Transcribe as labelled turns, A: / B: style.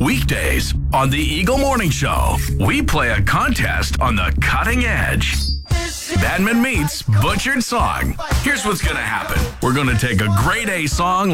A: Weekdays on the Eagle Morning Show, we play a contest on the cutting edge. Badman meets Butchered Song. Here's what's going to happen. We're going to take a grade A song